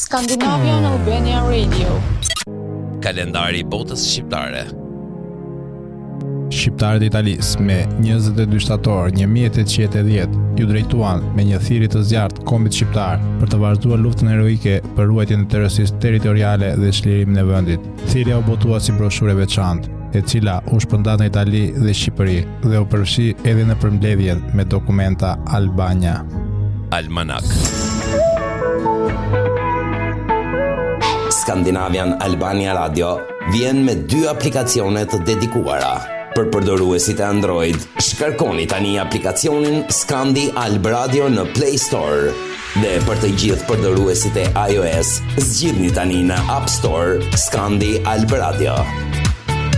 Scandinavian Albania Radio. Kalendari i botës shqiptare. Shqiptarët e Italisë me 22 shtator 1880 ju drejtuan me një thirrje të zjarrt kombit shqiptar për të vazhduar luftën heroike për ruajtjen e teritorisë territoriale dhe çlirimin e vendit. Thirrja u botua si broshurë veçantë, e cila u shpërndat në Itali dhe Shqipëri dhe u përfshi edhe në përmbledhjen me dokumenta Albania. Almanak. Scandinavian Albania Radio vjen me 2 aplikacione të dedikuara. Për përdoruesit e Android, shkarkoni tani aplikacionin Scandi Alb Radio në Play Store. Dhe për të gjithë përdoruesit e iOS, zgjidhni tani në App Store Scandi Alb Radio.